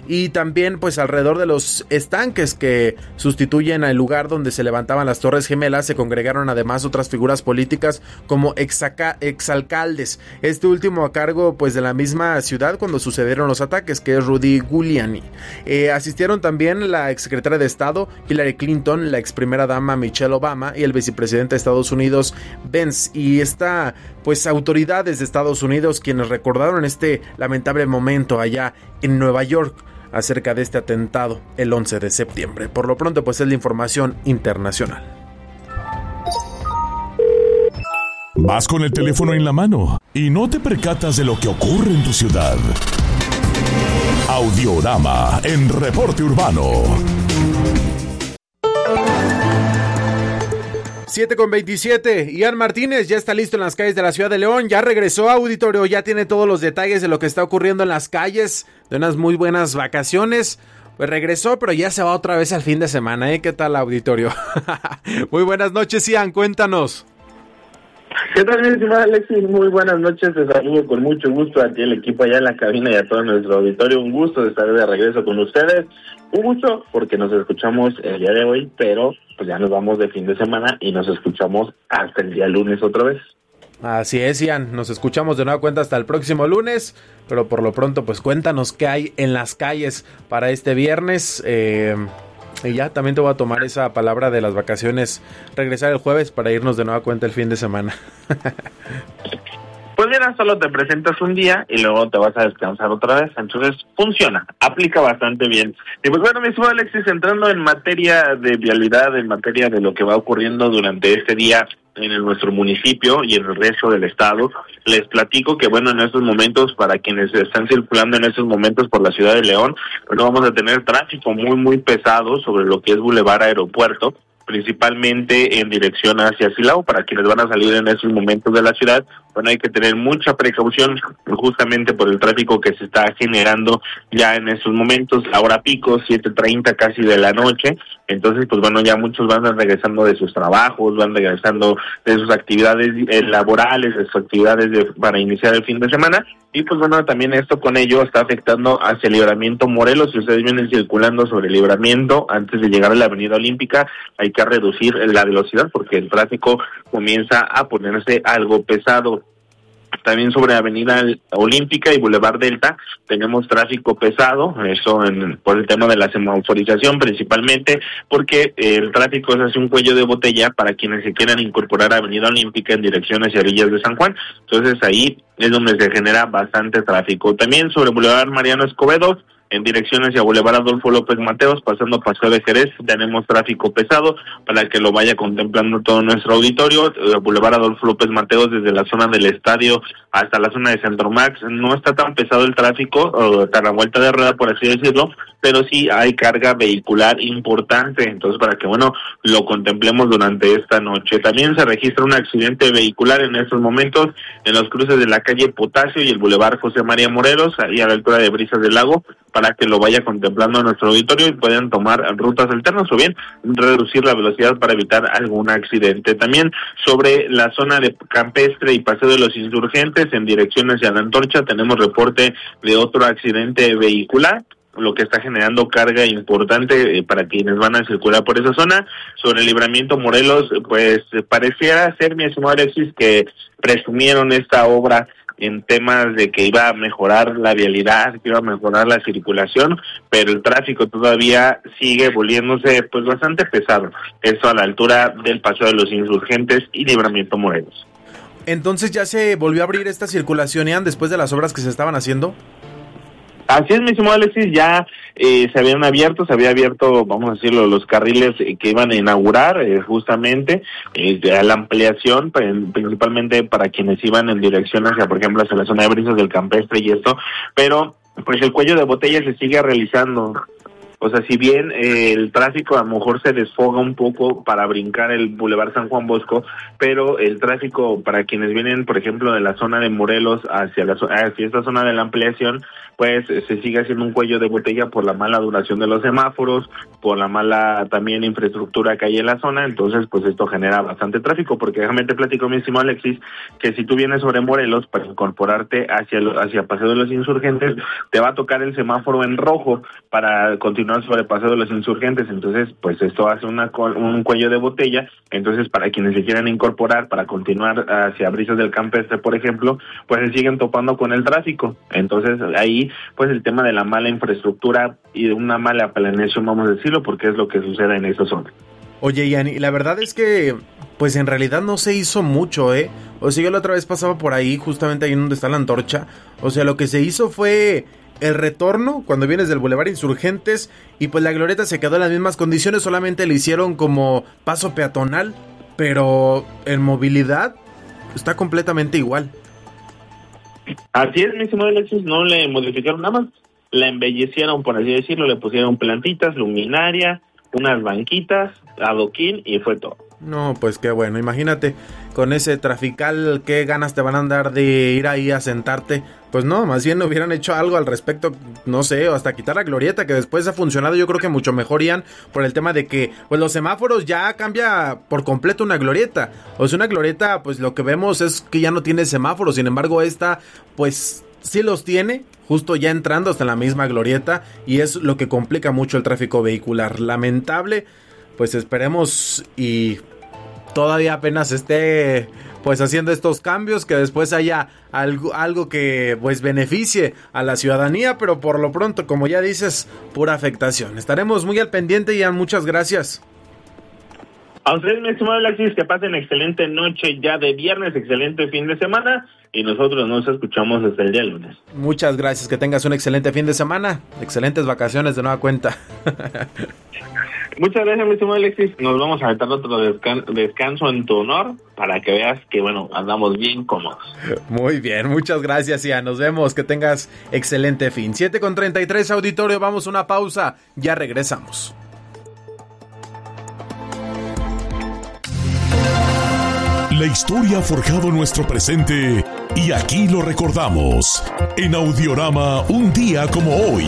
y también pues alrededor de los estanques que sustituyen al lugar donde se levantaban las Torres Gemelas se congregaron además otras figuras políticas como exalcaldes, este último a cargo pues de la misma ciudad cuando sucedieron los ataques, que es Rudy Giuliani. Asistieron también la exsecretaria de Estado Hillary Clinton, la ex primera dama Michelle Obama y el vicepresidente de Estados Unidos Pence, y pues autoridades de Estados Unidos quienes recordaron este lamentable momento allá en Nueva York acerca de este atentado el 11 de septiembre. Por lo pronto pues es la información internacional. Vas con el teléfono en la mano y no te percatas de lo que ocurre en tu ciudad. Audiorama en Reporte Urbano. 7:27, Ian Martínez ya está listo en las calles de la ciudad de León, ya regresó a auditorio, ya tiene todos los detalles de lo que está ocurriendo en las calles, de unas muy buenas vacaciones, pues regresó, pero ya se va otra vez al fin de semana, ¿Qué tal, auditorio? Muy buenas noches, Ian, cuéntanos. ¿Qué tal, mi estimado Alexis? Muy buenas noches, te saludo con mucho gusto a ti, el equipo allá en la cabina y a todo nuestro auditorio, un gusto de estar de regreso con ustedes, un gusto porque nos escuchamos el día de hoy, pero pues ya nos vamos de fin de semana y nos escuchamos hasta el día lunes otra vez. Así es, Ian, nos escuchamos de nueva cuenta hasta el próximo lunes, pero por lo pronto pues cuéntanos qué hay en las calles para este viernes, y ya también te voy a tomar esa palabra de las vacaciones, regresar el jueves para irnos de nueva cuenta el fin de semana. Pues mira, solo te presentas un día y luego te vas a descansar otra vez, entonces funciona, aplica bastante bien. Y pues bueno, mi estimado Alexis, entrando en materia de vialidad, en materia de lo que va ocurriendo durante este día en nuestro municipio y en el resto del estado, les platico que bueno, en estos momentos, para quienes están circulando en estos momentos por la ciudad de León, bueno, vamos a tener tráfico muy pesado sobre lo que es Boulevard Aeropuerto, principalmente en dirección hacia Silao. Para quienes van a salir en esos momentos de la ciudad, bueno, hay que tener mucha precaución justamente por el tráfico que se está generando ya en estos momentos, la hora pico, 7:30 casi de la noche. Entonces, pues bueno, ya muchos van regresando de sus trabajos, van regresando de sus actividades laborales, de sus actividades para iniciar el fin de semana. Y pues bueno, también esto con ello está afectando hacia el Libramiento Morelos. Si ustedes vienen circulando sobre el Libramiento antes de llegar a la Avenida Olímpica, hay que reducir la velocidad porque el tráfico comienza a ponerse algo pesado. También sobre Avenida Olímpica y Boulevard Delta tenemos tráfico pesado, eso por el tema de la semaforización principalmente, porque el tráfico es hacia un cuello de botella para quienes se quieran incorporar a Avenida Olímpica en dirección hacia Orillas de San Juan. Entonces ahí es donde se genera bastante tráfico. También sobre Boulevard Mariano Escobedo, en dirección hacia Boulevard Adolfo López Mateos, pasando Paseo de Jerez, tenemos tráfico pesado para que lo vaya contemplando todo nuestro auditorio. Boulevard Adolfo López Mateos, desde la zona del estadio hasta la zona de Centro Max, no está tan pesado el tráfico, tan a vuelta de rueda, por así decirlo, pero sí hay carga vehicular importante, entonces para que, bueno, lo contemplemos durante esta noche. También se registra un accidente vehicular en estos momentos en los cruces de la calle Potasio y el Boulevard José María Morelos, ahí a la altura de Brisas del Lago, para que lo vaya contemplando nuestro auditorio y puedan tomar rutas alternas o bien reducir la velocidad para evitar algún accidente. También sobre la zona de Campestre y Paseo de los Insurgentes en dirección hacia la Antorcha tenemos reporte de otro accidente vehicular, lo que está generando carga importante para quienes van a circular por esa zona. Sobre el Libramiento Morelos, pues pareciera ser, mi estimado Alexis, que presumieron esta obra en temas de que iba a mejorar la vialidad, que iba a mejorar la circulación, pero el tráfico todavía sigue volviéndose pues bastante pesado. Esto a la altura del Paseo de los Insurgentes y Libramiento Morelos. Entonces ya se volvió a abrir esta circulación, Ian, después de las obras que se estaban haciendo. Así es, mi estimado Alexis, ya se había abierto, vamos a decirlo, los carriles que iban a inaugurar justamente, a la ampliación, principalmente para quienes iban en dirección hacia, por ejemplo, hacia la zona de Brisas del Campestre y esto, pero pues el cuello de botella se sigue realizando. O sea, si bien el tráfico a lo mejor se desfoga un poco para brincar el Boulevard San Juan Bosco, pero el tráfico para quienes vienen, por ejemplo, de la zona de Morelos hacia esta zona de la ampliación, pues se sigue haciendo un cuello de botella por la mala duración de los semáforos, por la mala también infraestructura que hay en la zona. Entonces pues esto genera bastante tráfico, porque déjame te platico, mi estimado Alexis, que si tú vienes sobre Morelos para incorporarte hacia Paseo de los Insurgentes, te va a tocar el semáforo en rojo para continuar sobre Paseo de los Insurgentes. Entonces pues esto hace un cuello de botella. Entonces para quienes se quieran incorporar para continuar hacia Brisas del Campestre, por ejemplo, pues se siguen topando con el tráfico. Entonces ahí pues el tema de la mala infraestructura y de una mala planeación, vamos a decirlo, porque es lo que sucede en esa zona. Oye, Yanni, la verdad es que pues en realidad no se hizo mucho, o sea, yo la otra vez pasaba por ahí, justamente ahí donde está la antorcha. O sea, lo que se hizo fue el retorno cuando vienes del Boulevard Insurgentes, y pues la glorieta se quedó en las mismas condiciones, solamente le hicieron como paso peatonal, pero en movilidad está completamente igual. Así es, mi estimado Alexis, no le modificaron nada más, la embellecieron, por así decirlo, le pusieron plantitas, luminaria, unas banquitas, adoquín y fue todo. No, pues qué bueno, imagínate, con ese trafical, qué ganas te van a dar de ir ahí a sentarte. Pues no, más bien hubieran hecho algo al respecto, no sé, o hasta quitar la glorieta, que después ha funcionado, yo creo que mucho mejor, Ian, por el tema de que, pues los semáforos ya cambia por completo una glorieta. O sea, una glorieta, pues lo que vemos es que ya no tiene semáforos, sin embargo esta, pues sí los tiene, justo ya entrando hasta la misma glorieta, y es lo que complica mucho el tráfico vehicular. Lamentable, pues esperemos y todavía apenas esté pues haciendo estos cambios, que después haya algo que pues beneficie a la ciudadanía, pero por lo pronto, como ya dices, pura afectación. Estaremos muy al pendiente, Ian, muchas gracias. A ustedes, mi estimado Alexis, que pasen excelente noche ya de viernes, excelente fin de semana, y nosotros nos escuchamos hasta el día lunes. Muchas gracias, que tengas un excelente fin de semana, excelentes vacaciones de nueva cuenta. Muchas gracias, mi estimado Alexis. Nos vamos a dar otro descanso en tu honor para que veas que, bueno, andamos bien cómodos. Muy bien, muchas gracias, Ian. Nos vemos, que tengas excelente fin. 7:33, auditorio, vamos a una pausa, ya regresamos. La historia ha forjado nuestro presente y aquí lo recordamos en Audiorama, un día como hoy.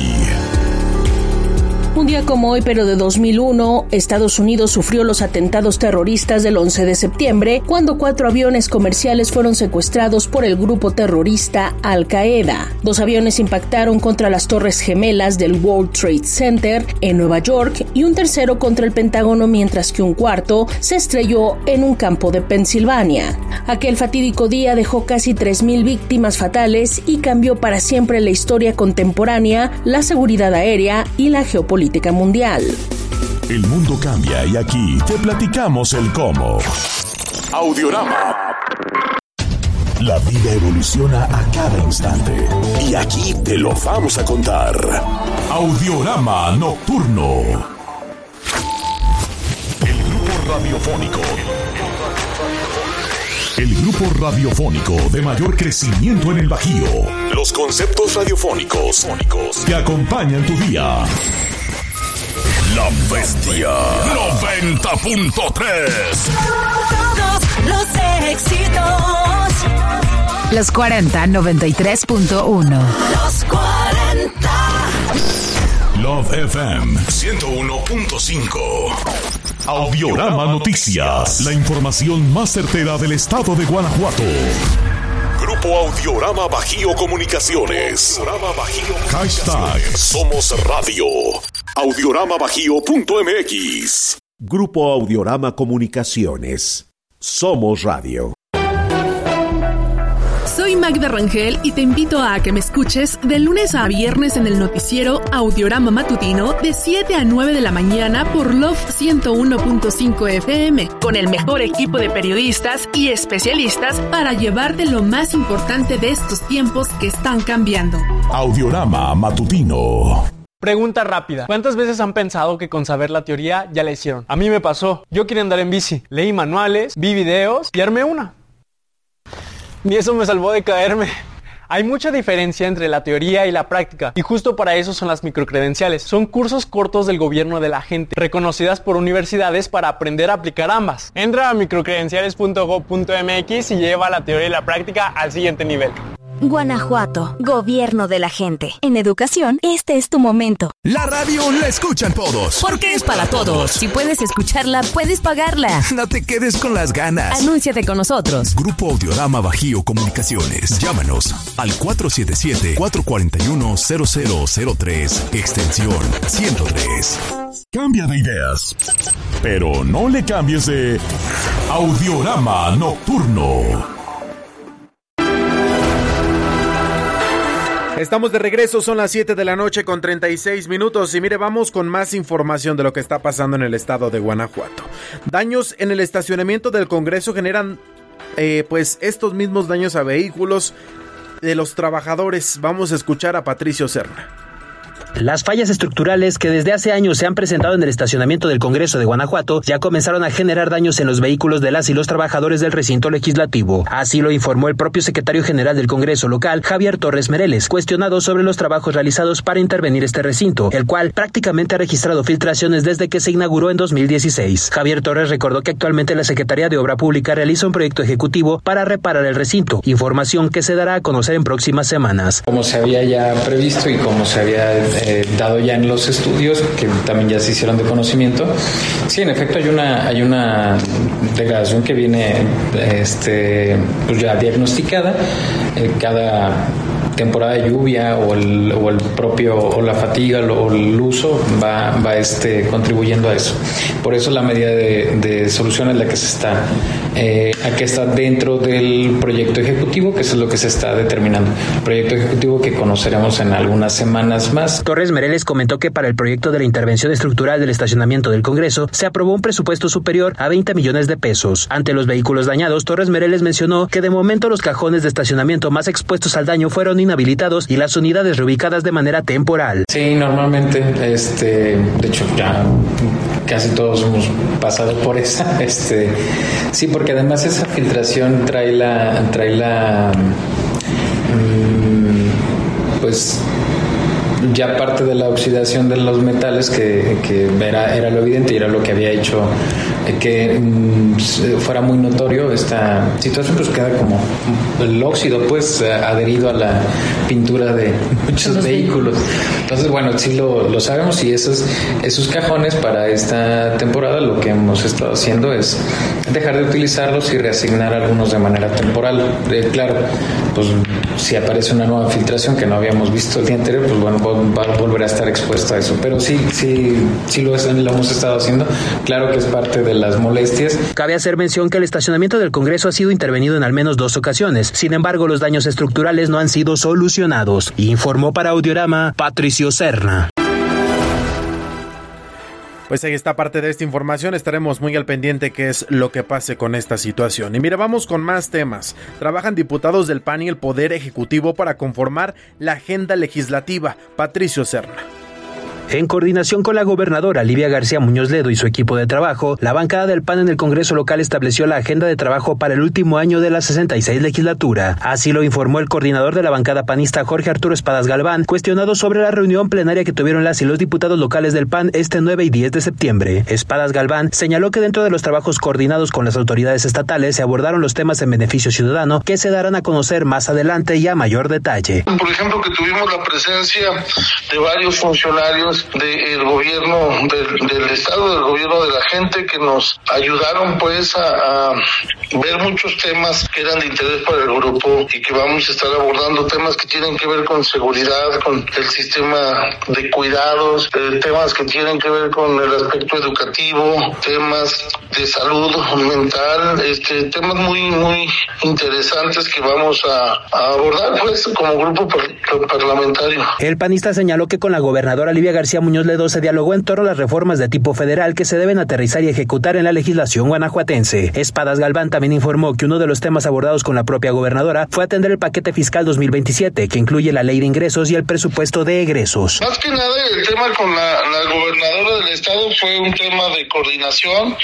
Un día como hoy, pero de 2001, Estados Unidos sufrió los atentados terroristas del 11 de septiembre, cuando 4 aviones comerciales fueron secuestrados por el grupo terrorista Al-Qaeda. 2 aviones impactaron contra las Torres Gemelas del World Trade Center en Nueva York y un tercero contra el Pentágono, mientras que un cuarto se estrelló en un campo de Pensilvania. Aquel fatídico día dejó casi 3,000 víctimas fatales y cambió para siempre la historia contemporánea, la seguridad aérea y la geopolítica mundial. El mundo cambia y aquí te platicamos el cómo. Audiorama. La vida evoluciona a cada instante y aquí te lo vamos a contar. Audiorama Nocturno. El grupo radiofónico. El grupo radiofónico de mayor crecimiento en el Bajío. Los conceptos radiofónicos que acompañan tu día. La Bestia 90.3. Todos los éxitos. Los 40 93.1. Los 40. Love FM 101.5. Audiorama Noticias. La información más certera del estado de Guanajuato. Grupo Audiorama Bajío Comunicaciones. Hashtag Somos Radio. Audioramabajío.mx. Grupo Audiorama Comunicaciones. Somos Radio. Soy Magda Rangel y te invito a que me escuches de lunes a viernes en el noticiero Audiorama Matutino de 7 a 9 de la mañana por Love 101.5 FM, con el mejor equipo de periodistas y especialistas para llevarte lo más importante de estos tiempos que están cambiando. Audiorama Matutino. Pregunta rápida. ¿Cuántas veces han pensado que con saber la teoría ya la hicieron? A mí me pasó. Yo quería andar en bici. Leí manuales, vi videos y armé una. Ni eso me salvó de caerme. Hay mucha diferencia entre la teoría y la práctica, y justo para eso son las microcredenciales. Son cursos cortos del gobierno de la gente, reconocidas por universidades para aprender a aplicar ambas. Entra a microcredenciales.gov.mx y lleva la teoría y la práctica al siguiente nivel. Guanajuato, gobierno de la gente. En educación, este es tu momento. La radio la escuchan todos. Porque es para todos. Si puedes escucharla, puedes pagarla. No te quedes con las ganas. Anúnciate con nosotros. Grupo Audiorama Bajío Comunicaciones. Llámanos al 477-441-0003, extensión 103. Cambia de ideas, pero no le cambies de Audiorama Nocturno. Estamos de regreso, son las 7 de la noche con 36 minutos y mire, vamos con más información de lo que está pasando en el estado de Guanajuato. Daños en el estacionamiento del Congreso generan pues estos mismos daños a vehículos de los trabajadores. Vamos a escuchar a Patricio Serna. Las fallas estructurales que desde hace años se han presentado en el estacionamiento del Congreso de Guanajuato ya comenzaron a generar daños en los vehículos de las y los trabajadores del recinto legislativo. Así lo informó el propio secretario general del Congreso local, Javier Torres Mereles, cuestionado sobre los trabajos realizados para intervenir este recinto, el cual prácticamente ha registrado filtraciones desde que se inauguró en 2016. Javier Torres recordó que actualmente la Secretaría de Obra Pública realiza un proyecto ejecutivo para reparar el recinto, información que se dará a conocer en próximas semanas. Como se había ya previsto y como se había dado ya en los estudios, que también ya se hicieron de conocimiento, sí, en efecto hay una degradación que viene pues ya diagnosticada. Cada temporada de lluvia o la fatiga o el uso va contribuyendo a eso. Por eso la medida de solución es la que está dentro del proyecto ejecutivo, que eso es lo que se está determinando. El proyecto ejecutivo que conoceremos en algunas semanas más. Torres Mereles comentó que para el proyecto de la intervención estructural del estacionamiento del Congreso se aprobó un presupuesto superior a 20 millones de pesos. Ante los vehículos dañados, Torres Mereles mencionó que de momento los cajones de estacionamiento más expuestos al daño fueron inhabilitados y las unidades reubicadas de manera temporal. Sí, normalmente, de hecho ya casi todos hemos pasado por esa, sí, porque además esa filtración trae pues ya parte de la oxidación de los metales que era lo evidente y era lo que había hecho que fuera muy notorio esta situación, pues queda como el óxido pues adherido a la pintura de muchos vehículos. Entonces, bueno, sí lo sabemos, y esos cajones para esta temporada lo que hemos estado haciendo es dejar de utilizarlos y reasignar algunos de manera temporal. Claro, pues si aparece una nueva filtración que no habíamos visto el día anterior, pues bueno, va a volver a estar expuesto a eso. Pero sí lo hemos estado haciendo. Claro que es parte de las molestias. Cabe hacer mención que el estacionamiento del Congreso ha sido intervenido en al menos 2 ocasiones. Sin embargo, los daños estructurales no han sido solucionados. Informó para Audiorama Patricio Serna. Pues ahí está parte de esta información, estaremos muy al pendiente qué es lo que pase con esta situación. Y mira, vamos con más temas. Trabajan diputados del PAN y el Poder Ejecutivo para conformar la agenda legislativa. Patricio Serna. En coordinación con la gobernadora Livia García Muñoz Ledo y su equipo de trabajo, la bancada del PAN en el Congreso local estableció la agenda de trabajo para el último año de la 66 legislatura. Así lo informó el coordinador de la bancada panista, Jorge Arturo Espadas Galván, cuestionado sobre la reunión plenaria que tuvieron las y los diputados locales del PAN este 9 y 10 de septiembre. Espadas Galván señaló que dentro de los trabajos coordinados con las autoridades estatales se abordaron los temas en beneficio ciudadano que se darán a conocer más adelante y a mayor detalle. Por ejemplo, que tuvimos la presencia de varios funcionarios del gobierno del estado, del gobierno de la gente, que nos ayudaron pues a ver muchos temas que eran de interés para el grupo, y que vamos a estar abordando temas que tienen que ver con seguridad, con el sistema de cuidados, temas que tienen que ver con el aspecto educativo, temas de salud mental, temas muy muy interesantes que vamos a abordar pues como grupo parlamentario. El panista señaló que con la gobernadora Livia García Muñoz Ledo se dialogó en torno a las reformas de tipo federal que se deben aterrizar y ejecutar en la legislación guanajuatense. Espadas Galván también informó que uno de los temas abordados con la propia gobernadora fue atender el paquete fiscal 2027, que incluye la ley de ingresos y el presupuesto de egresos. Más que nada, el tema con la gobernadora del estado fue un tema de coordinación,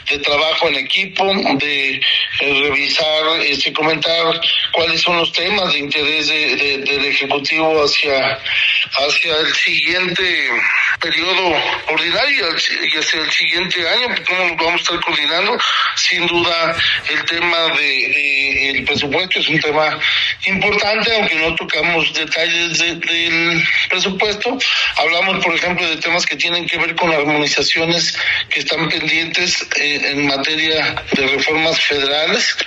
trabajo en equipo, de revisar, comentar cuáles son los temas de interés del Ejecutivo hacia el siguiente periodo ordinario y hacia el siguiente año, cómo lo vamos a estar coordinando. Sin duda el tema del presupuesto es un tema importante, aunque no tocamos detalles del presupuesto. Hablamos, por ejemplo, de temas que tienen que ver con armonizaciones que están pendientes en materia de reformas federales.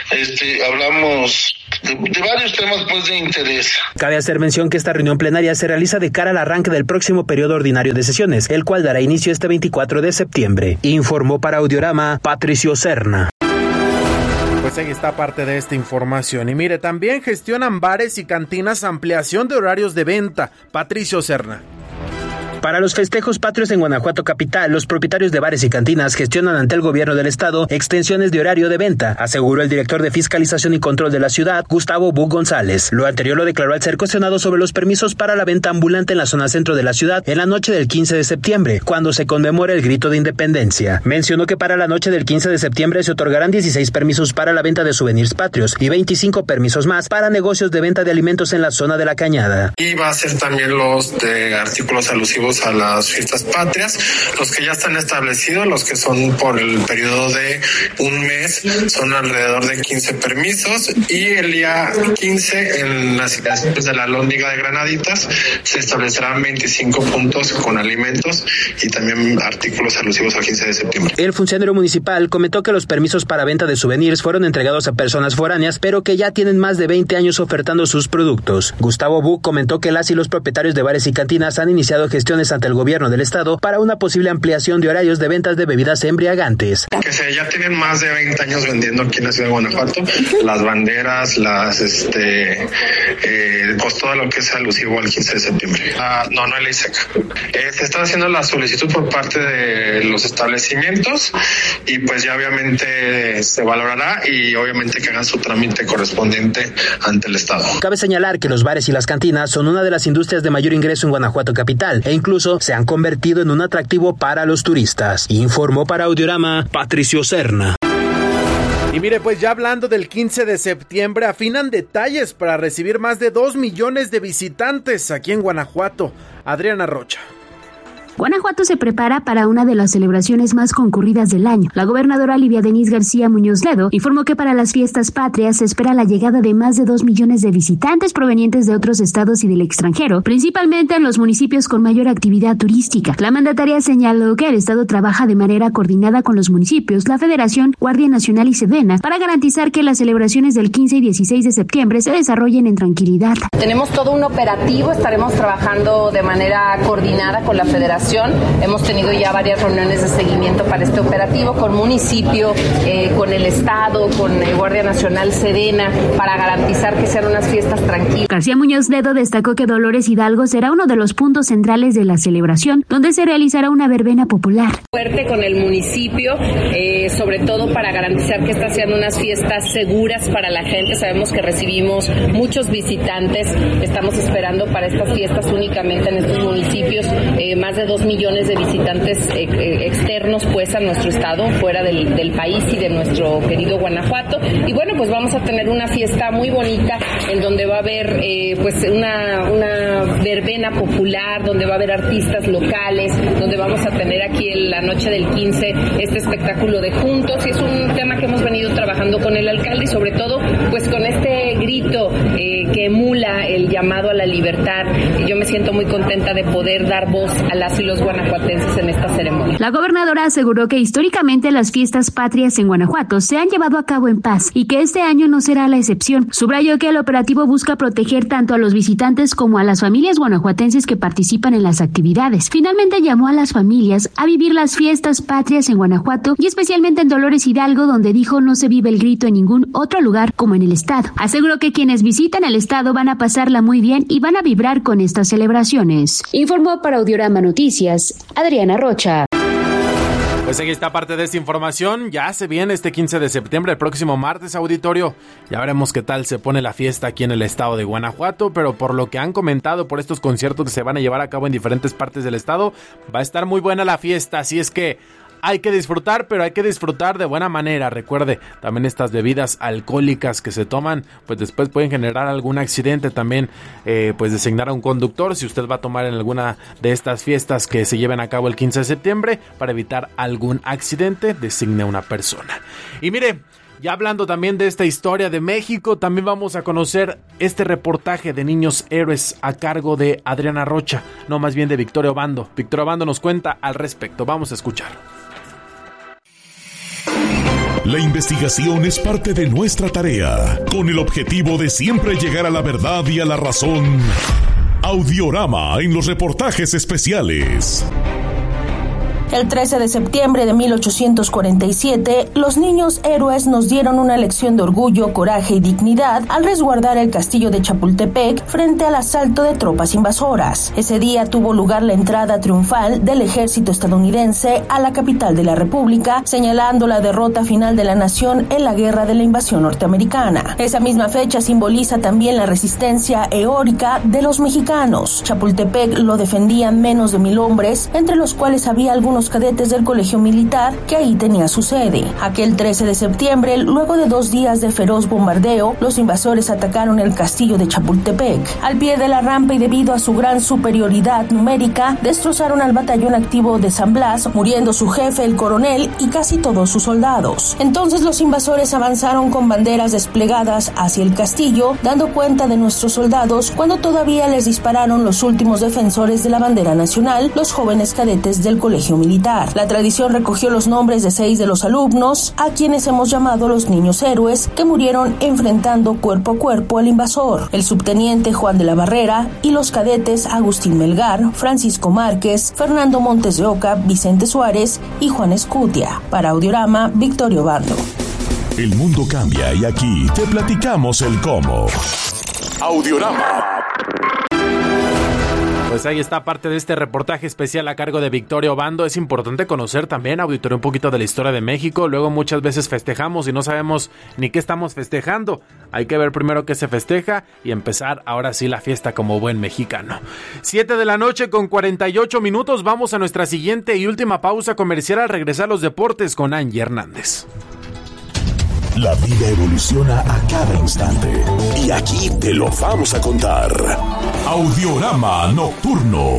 Hablamos de varios temas pues de interés. Cabe hacer mención que esta reunión plenaria se realiza de cara al arranque del próximo periodo ordinario de sesiones, el cual dará inicio este 24 de septiembre. Informó para Audiorama Patricio Serna. Pues ahí está parte de esta información. Y mire, también gestionan bares y cantinas ampliación de horarios de venta. Patricio Serna. Para los festejos patrios en Guanajuato capital, los propietarios de bares y cantinas gestionan ante el gobierno del estado extensiones de horario de venta, aseguró el director de Fiscalización y Control de la ciudad, Gustavo Bu González. Lo anterior lo declaró al ser cuestionado sobre los permisos para la venta ambulante en la zona centro de la ciudad en la noche del 15 de septiembre, cuando se conmemora el grito de independencia. Mencionó que para la noche del 15 de septiembre se otorgarán 16 permisos para la venta de souvenirs patrios y 25 permisos más para negocios de venta de alimentos en la zona de la Cañada. Y va a ser también los de artículos alusivos a las fiestas patrias, los que ya están establecidos, los que son por el periodo de un mes, son alrededor de 15 permisos, y el día 15 en las instalaciones de la Lóndiga de Granaditas se establecerán 25 puntos con alimentos y también artículos alusivos al 15 de septiembre. El funcionario municipal comentó que los permisos para venta de souvenirs fueron entregados a personas foráneas, pero que ya tienen más de 20 años ofertando sus productos. Gustavo Bu comentó que las y los propietarios de bares y cantinas han iniciado gestiones ante el gobierno del estado para una posible ampliación de horarios de ventas de bebidas embriagantes. Que ya tienen más de 20 años vendiendo aquí en la ciudad de Guanajuato, las banderas, pues todo lo que es alusivo al 15 de septiembre. No hay ley seca. Se está haciendo la solicitud por parte de los establecimientos y pues ya obviamente se valorará y obviamente que hagan su trámite correspondiente ante el estado. Cabe señalar que los bares y las cantinas son una de las industrias de mayor ingreso en Guanajuato capital e incluso se han convertido en un atractivo para los turistas. Informó para Audiorama Patricio Serna. Y mire, pues ya hablando del 15 de septiembre, afinan detalles para recibir más de 2 millones de visitantes aquí en Guanajuato. Adriana Rocha. Guanajuato se prepara para una de las celebraciones más concurridas del año. La gobernadora Livia Denisse García Muñoz Ledo informó que para las fiestas patrias se espera la llegada de más de 2 millones de visitantes provenientes de otros estados y del extranjero, principalmente en los municipios con mayor actividad turística. La mandataria señaló que el estado trabaja de manera coordinada con los municipios, la Federación, Guardia Nacional y Sedena para garantizar que las celebraciones del 15 y 16 de septiembre se desarrollen en tranquilidad. Tenemos todo un operativo, estaremos trabajando de manera coordinada con la Federación. Hemos tenido ya varias reuniones de seguimiento para este operativo con municipio, con el estado, con Guardia Nacional, Sedena, para garantizar que sean unas fiestas tranquilas. García Muñoz Ledo destacó que Dolores Hidalgo será uno de los puntos centrales de la celebración, donde se realizará una verbena popular. Fuerte con el municipio, sobre todo para garantizar que estas sean unas fiestas seguras para la gente. Sabemos que recibimos muchos visitantes, estamos esperando para estas fiestas únicamente en estos municipios más de 2 millones de visitantes externos pues a nuestro estado, fuera del país y de nuestro querido Guanajuato. Y bueno, pues vamos a tener una fiesta muy bonita en donde va a haber pues una verbena popular, donde va a haber artistas locales, donde vamos a tener aquí en la noche del 15 este espectáculo de Juntos, y es un tema que hemos venido trabajando con el alcalde y sobre todo pues con este grito que emula el llamado a la libertad. Yo me siento muy contenta de poder dar voz a las y los guanajuatenses en esta ceremonia. La gobernadora aseguró que históricamente las fiestas patrias en Guanajuato se han llevado a cabo en paz y que este año no será la excepción. Subrayó que el operativo busca proteger tanto a los visitantes como a las familias guanajuatenses que participan en las actividades. Finalmente llamó a las familias a vivir las fiestas patrias en Guanajuato y especialmente en Dolores Hidalgo, donde dijo no se vive el grito en ningún otro lugar como en el estado. Aseguró que quienes visitan el estado van a pasarla muy bien y van a vibrar con estas celebraciones. Informó para Audiorama Noticias, Adriana Rocha. Pues aquí está parte de esta información. Ya se viene este 15 de septiembre, el próximo martes, auditorio. Ya veremos qué tal se pone la fiesta aquí en el estado de Guanajuato, pero por lo que han comentado, por estos conciertos que se van a llevar a cabo en diferentes partes del estado, va a estar muy buena la fiesta, así es que hay que disfrutar, pero hay que disfrutar de buena manera. Recuerde, también estas bebidas alcohólicas que se toman, pues después pueden generar algún accidente. También, pues designar a un conductor si usted va a tomar en alguna de estas fiestas que se lleven a cabo el 15 de septiembre, para evitar algún accidente, designe a una persona. Y mire, ya hablando también de esta historia de México, también vamos a conocer este reportaje de Niños Héroes a cargo de Adriana Rocha, no, más bien de Victoria Obando. Victoria Obando nos cuenta al respecto, vamos a escuchar. La investigación es parte de nuestra tarea, con el objetivo de siempre llegar a la verdad y a la razón. Audiorama en los reportajes especiales. El 13 de septiembre de 1847, los niños héroes nos dieron una lección de orgullo, coraje y dignidad al resguardar el castillo de Chapultepec frente al asalto de tropas invasoras. Ese día tuvo lugar la entrada triunfal del ejército estadounidense a la capital de la República, señalando la derrota final de la nación en la guerra de la invasión norteamericana. Esa misma fecha simboliza también la resistencia heroica de los mexicanos. Chapultepec lo defendían menos de 1,000 hombres, entre los cuales había algunos cadetes del colegio militar que ahí tenía su sede. Aquel 13 de septiembre, luego de 2 días de feroz bombardeo, los invasores atacaron el castillo de Chapultepec. Al pie de la rampa y debido a su gran superioridad numérica, destrozaron al batallón activo de San Blas, muriendo su jefe, el coronel, y casi todos sus soldados. Entonces los invasores avanzaron con banderas desplegadas hacia el castillo, dando cuenta de nuestros soldados cuando todavía les dispararon los últimos defensores de la bandera nacional, los jóvenes cadetes del colegio militar. La tradición recogió los nombres de 6 de los alumnos, a quienes hemos llamado los niños héroes, que murieron enfrentando cuerpo a cuerpo al invasor: el subteniente Juan de la Barrera y los cadetes Agustín Melgar, Francisco Márquez, Fernando Montes de Oca, Vicente Suárez y Juan Escutia. Para Audiorama, Victoria Obando. El mundo cambia y aquí te platicamos el cómo. Audiorama. Pues ahí está parte de este reportaje especial a cargo de Victoria Obando. Es importante conocer también, auditorio, un poquito de la historia de México. Luego muchas veces festejamos y no sabemos ni qué estamos festejando. Hay que ver primero qué se festeja y empezar ahora sí la fiesta como buen mexicano. 7 de la noche con 48 minutos. Vamos a nuestra siguiente y última pausa comercial al regresar a los deportes con Angie Hernández. La vida evoluciona a cada instante y aquí te lo vamos a contar. Audiorama Nocturno.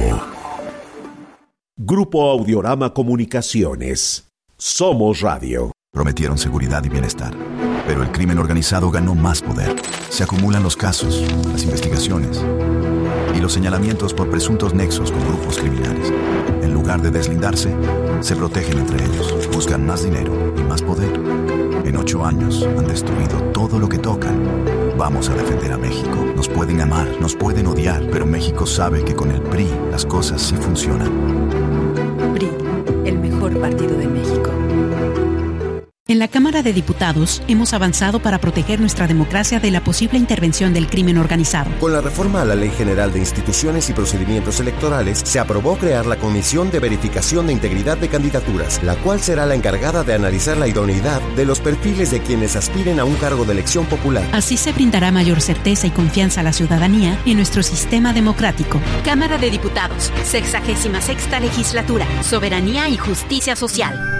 Grupo Audiorama Comunicaciones. Somos Radio. Prometieron seguridad y bienestar, pero el crimen organizado ganó más poder. Se acumulan los casos, las investigaciones y los señalamientos por presuntos nexos con grupos criminales. En lugar de deslindarse, se protegen entre ellos, buscan más dinero y más poder. En 8 años han destruido todo lo que tocan. Vamos a defender a México. Nos pueden amar, nos pueden odiar, pero México sabe que con el PRI las cosas sí funcionan. PRI, el mejor partido de México. En la Cámara de Diputados hemos avanzado para proteger nuestra democracia de la posible intervención del crimen organizado. Con la reforma a la Ley General de Instituciones y Procedimientos Electorales, se aprobó crear la Comisión de Verificación de Integridad de Candidaturas, la cual será la encargada de analizar la idoneidad de los perfiles de quienes aspiren a un cargo de elección popular. Así se brindará mayor certeza y confianza a la ciudadanía en nuestro sistema democrático. Cámara de Diputados, 66ª Legislatura, Soberanía y Justicia Social.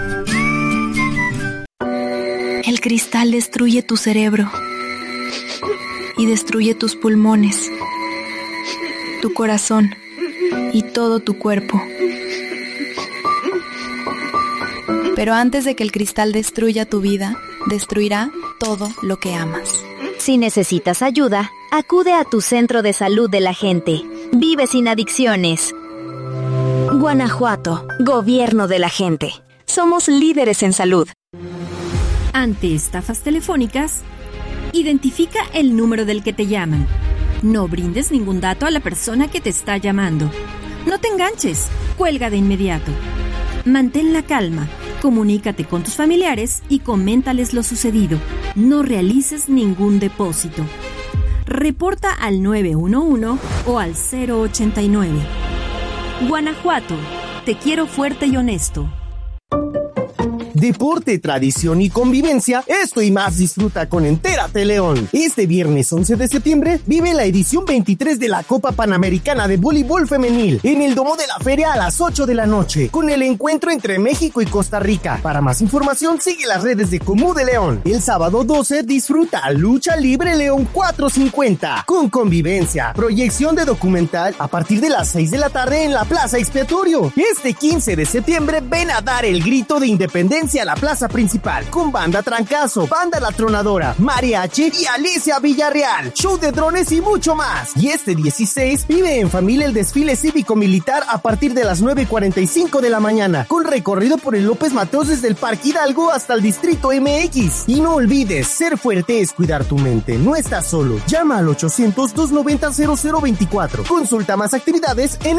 El cristal destruye tu cerebro y destruye tus pulmones, tu corazón y todo tu cuerpo. Pero antes de que el cristal destruya tu vida, destruirá todo lo que amas. Si necesitas ayuda, acude a tu centro de salud de la gente. Vive sin adicciones. Guanajuato, Gobierno de la gente. Somos líderes en salud. Ante estafas telefónicas, identifica el número del que te llaman. No brindes ningún dato a la persona que te está llamando. No te enganches, cuelga de inmediato. Mantén la calma, comunícate con tus familiares y coméntales lo sucedido. No realices ningún depósito. Reporta al 911 o al 089. Guanajuato, te quiero fuerte y honesto. Deporte, tradición y convivencia, esto y más disfruta con Entérate León. Este viernes 11 de septiembre vive la edición 23 de la Copa Panamericana de Voleibol Femenil en el Domo de la Feria a las 8 de la noche, con el encuentro entre México y Costa Rica. Para más información, sigue las redes de Comú de León. El sábado 12 disfruta Lucha Libre León 450 con convivencia, proyección de documental a partir de las 6 de la tarde en la Plaza Expiatorio. Este 15 de septiembre ven a dar el grito de independencia a la plaza principal con Banda Trancazo, Banda La Tronadora, Mariachi y Alicia Villarreal, show de drones y mucho más. Y este 16 vive en familia el desfile cívico-militar a partir de las 9:45 de la mañana, con recorrido por el López Mateos desde el Parque Hidalgo hasta el Distrito MX. Y no olvides, ser fuerte es cuidar tu mente, no estás solo. Llama al 800-290-0024. Consulta más actividades en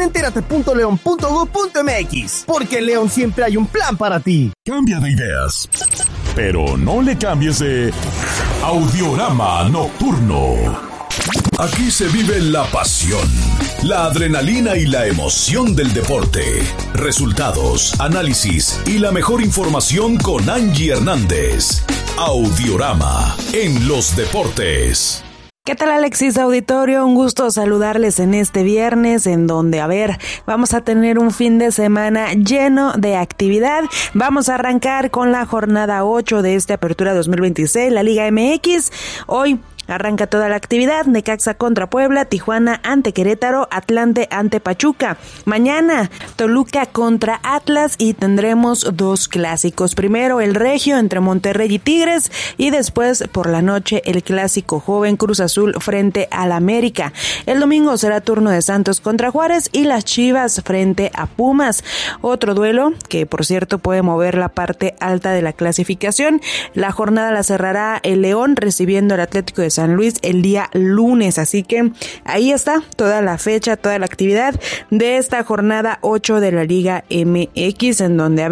enterate.leon.go.mx, porque en León siempre hay un plan para ti. Cambia de ideas, pero no le cambies de Audiorama Nocturno. Aquí se vive la pasión, la adrenalina y la emoción del deporte. Resultados, análisis y la mejor información con Angie Hernández. Audiorama en los deportes. ¿Qué tal, Alexis Auditorio? Un gusto saludarles en este viernes en donde, vamos a tener un fin de semana lleno de actividad. Vamos a arrancar con la jornada 8 de esta apertura 2026, la Liga MX. Hoy arranca toda la actividad: Necaxa contra Puebla, Tijuana ante Querétaro, Atlante ante Pachuca. Mañana, Toluca contra Atlas y tendremos dos clásicos. Primero, el regio entre Monterrey y Tigres, y después, por la noche, el clásico joven Cruz Azul frente al América. El domingo será turno de Santos contra Juárez y las Chivas frente a Pumas. Otro duelo que, por cierto, puede mover la parte alta de la clasificación. La jornada la cerrará el León recibiendo al Atlético de San Luis el día lunes, así que ahí está toda la fecha, toda la actividad de esta jornada 8 de la Liga MX, en donde,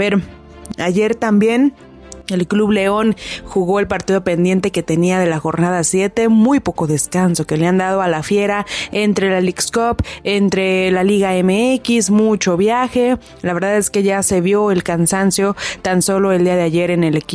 ayer también el Club León jugó el partido pendiente que tenía de la jornada 7, muy poco descanso que le han dado a la Fiera entre la Leagues Cup, entre la Liga MX, mucho viaje. La verdad es que ya se vio el cansancio tan solo el día de ayer en el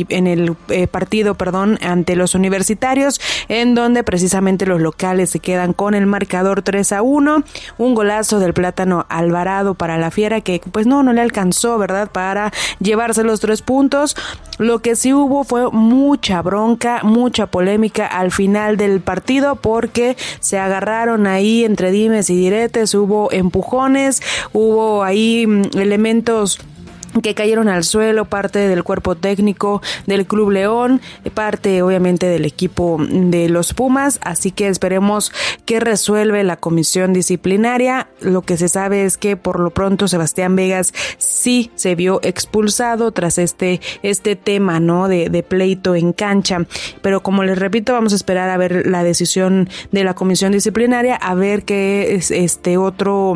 partido ante los universitarios, en donde precisamente los locales se quedan con el marcador 3-1, un golazo del Plátano Alvarado para la Fiera que pues no le alcanzó, ¿verdad?, para llevarse los 3 puntos. Lo que sí hubo fue mucha bronca, mucha polémica al final del partido, porque se agarraron ahí entre dimes y diretes, hubo empujones, hubo ahí elementos que cayeron al suelo, parte del cuerpo técnico del Club León, parte obviamente del equipo de los Pumas, así que esperemos que resuelve la comisión disciplinaria. Lo que se sabe es que por lo pronto Sebastián Vegas sí se vio expulsado tras este tema, ¿no?, de pleito en cancha, pero como les repito, vamos a esperar a ver la decisión de la comisión disciplinaria, a ver qué es otro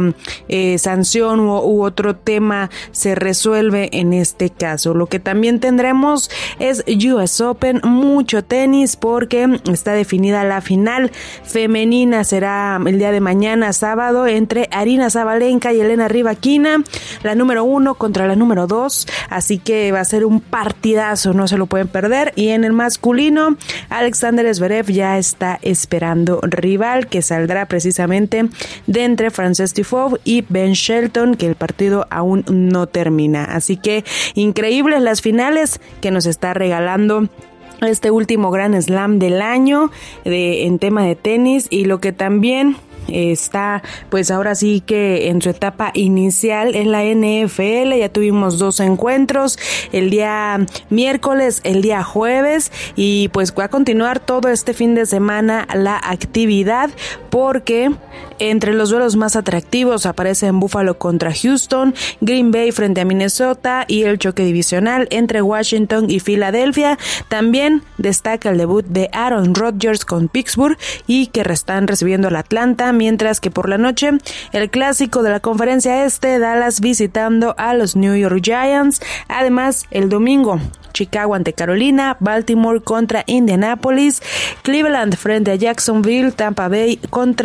sanción u otro tema se resuelve en este caso. Lo que también tendremos es US Open, mucho tenis, porque está definida la final femenina. Será el día de mañana, sábado, entre Arina Sabalenka y Elena Rybakina, la número 1 contra la número 2, así que va a ser un partidazo, no se lo pueden perder. Y en el masculino, Alexander Zverev ya está esperando rival, que saldrá precisamente de entre Frances Tiafoe y Ben Shelton, que el partido aún no termina. Así que increíbles las finales que nos está regalando este último Grand Slam del año en tema de tenis, y lo que también está pues ahora sí que en su etapa inicial en la NFL. Ya tuvimos 2 encuentros, el día miércoles, el día jueves, y pues va a continuar todo este fin de semana la actividad, porque entre los duelos más atractivos aparecen Buffalo contra Houston, Green Bay frente a Minnesota y el choque divisional entre Washington y Filadelfia. También destaca el debut de Aaron Rodgers con Pittsburgh y que están recibiendo al Atlanta, mientras que por la noche el clásico de la Conferencia Este, Dallas visitando a los New York Giants. Además, el domingo, Chicago ante Carolina, Baltimore contra Indianapolis, Cleveland frente a Jacksonville, Tampa Bay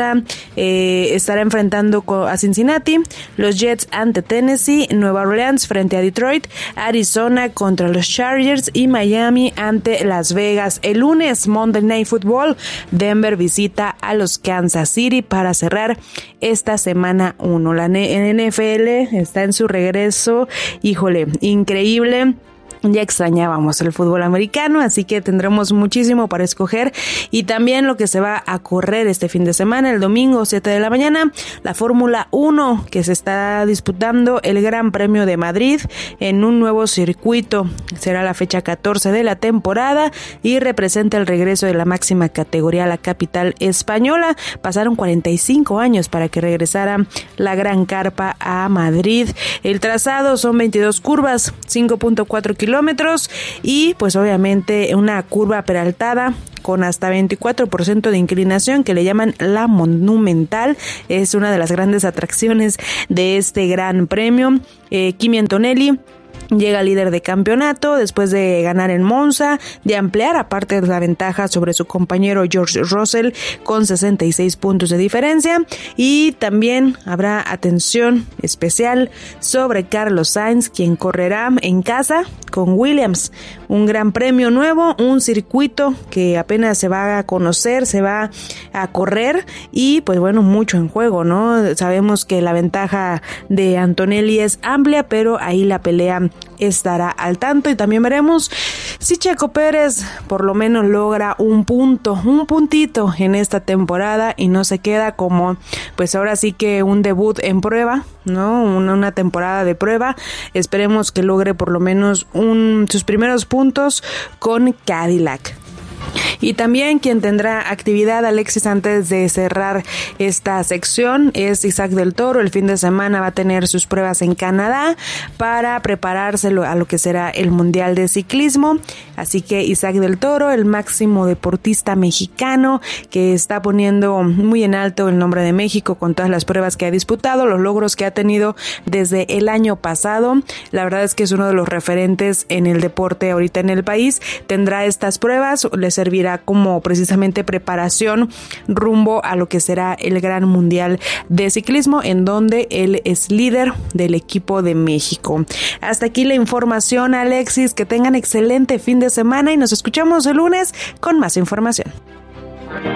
estará enfrentando a Cincinnati, los Jets ante Tennessee, Nueva Orleans frente a Detroit, Arizona contra los Chargers y Miami ante Las Vegas. El lunes, Monday Night Football, Denver visita a los Kansas City para cerrar esta semana 1. La NFL está en su regreso, híjole, increíble. Ya extrañábamos el fútbol americano, así que tendremos muchísimo para escoger, y también lo que se va a correr este fin de semana, el domingo 7 de la mañana, la Fórmula 1, que se está disputando el Gran Premio de Madrid en un nuevo circuito. Será la fecha 14 de la temporada y representa el regreso de la máxima categoría a la capital española. Pasaron 45 años para que regresara la Gran Carpa a Madrid. El trazado son 22 curvas, 5.4 kilómetros y pues obviamente una curva peraltada con hasta 24% de inclinación que le llaman la Monumental. Es una de las grandes atracciones de este gran premio. Kimi Antonelli llega líder de campeonato después de ganar en Monza, de ampliar aparte de la ventaja sobre su compañero George Russell con 66 puntos de diferencia, y también habrá atención especial sobre Carlos Sainz, quien correrá en casa con Williams. Un gran premio nuevo, un circuito que apenas se va a conocer, se va a correr y pues bueno, mucho en juego, ¿no? Sabemos que la ventaja de Antonelli es amplia, pero ahí la pelea estará al tanto, y también veremos si Checo Pérez por lo menos logra un puntito en esta temporada y no se queda como pues ahora sí que un debut en prueba, ¿no? Una temporada de prueba. Esperemos que logre por lo menos sus primeros puntos con Cadillac. Y también quien tendrá actividad, Alexis, antes de cerrar esta sección, es Isaac del Toro. El fin de semana va a tener sus pruebas en Canadá para prepararse a lo que será el Mundial de Ciclismo. Así que Isaac del Toro, el máximo deportista mexicano, que está poniendo muy en alto el nombre de México con todas las pruebas que ha disputado, los logros que ha tenido desde el año pasado. La verdad es que es uno de los referentes en el deporte ahorita en el país. Tendrá estas pruebas, le servirá como precisamente preparación rumbo a lo que será el Gran Mundial de Ciclismo, en donde él es líder del equipo de México. Hasta aquí la información, Alexis, que tengan excelente fin de semana y nos escuchamos el lunes con más información.